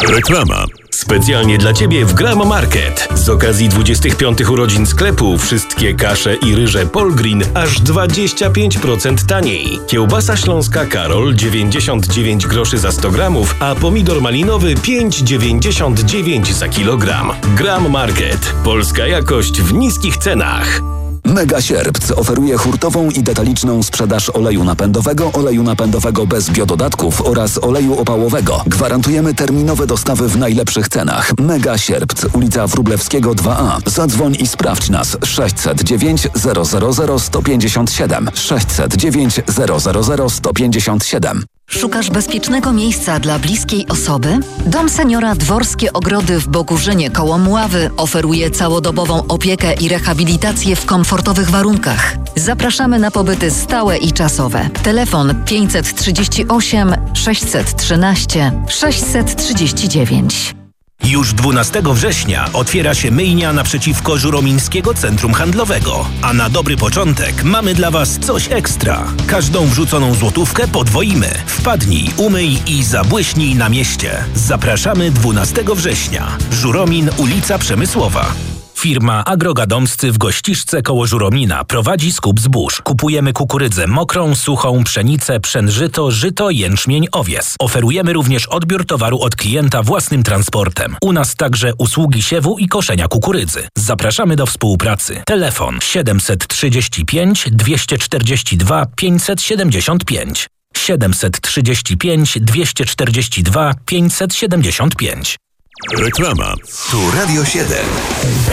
Reklama. Specjalnie dla Ciebie w Gram Market. Z okazji 25 urodzin sklepu wszystkie kasze i ryże Polgreen aż 25% taniej. Kiełbasa śląska Karol 99 groszy za 100 gramów, a pomidor malinowy 5,99 za kilogram. Gram Market. Polska jakość w niskich cenach. Mega Sierpc oferuje hurtową i detaliczną sprzedaż oleju napędowego bez biododatków oraz oleju opałowego. Gwarantujemy terminowe dostawy w najlepszych cenach. Mega Sierpc, ulica Wróblewskiego 2A. Zadzwoń i sprawdź nas 609 000 157 609 000 157. Szukasz bezpiecznego miejsca dla bliskiej osoby? Dom Seniora Dworskie Ogrody w Bogórzynie koło Mławy oferuje całodobową opiekę i rehabilitację w komfortowych warunkach. Zapraszamy na pobyty stałe i czasowe. Telefon 538 613 639. Już 12 września otwiera się myjnia naprzeciwko Żuromińskiego Centrum Handlowego. A na dobry początek mamy dla Was coś ekstra. Każdą wrzuconą złotówkę podwoimy. Wpadnij, umyj i zabłyśnij na mieście. Zapraszamy 12 września. Żuromin, ulica Przemysłowa. Firma Agrogadomscy w Gościszce koło Żuromina prowadzi skup zbóż. Kupujemy kukurydzę mokrą, suchą, pszenicę, pszenżyto, żyto, jęczmień, owies. Oferujemy również odbiór towaru od klienta własnym transportem. U nas także usługi siewu i koszenia kukurydzy. Zapraszamy do współpracy. Telefon 735 242 575. 735 242 575. Reklama. Tu Radio 7.